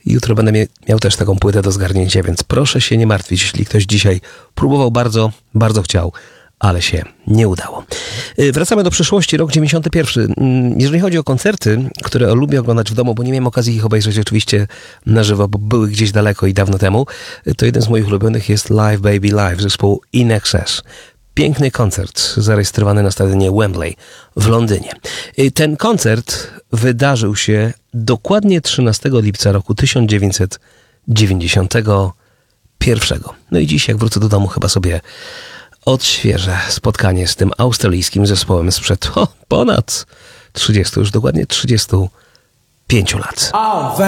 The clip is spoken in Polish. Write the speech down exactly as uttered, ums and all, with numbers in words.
Jutro będę mie- miał też taką płytę do zgarnięcia, więc proszę się nie martwić, jeśli ktoś dzisiaj próbował bardzo, bardzo chciał, ale się nie udało. Wracamy do przyszłości, rok dziewięćdziesiąty pierwszy. Jeżeli chodzi o koncerty, które lubię oglądać w domu, bo nie miałem okazji ich obejrzeć oczywiście na żywo, bo były gdzieś daleko i dawno temu, to jeden z moich ulubionych jest Live Baby Live zespołu In Excess. Piękny koncert zarejestrowany na stadionie Wembley w Londynie. Ten koncert wydarzył się dokładnie trzynastego lipca roku tysiąc dziewięćset dziewięćdziesiątego pierwszego. No i dziś, jak wrócę do domu, chyba sobie odświeżę spotkanie z tym australijskim zespołem sprzed o, ponad trzydziestu, już dokładnie trzydziestu pięciu lat.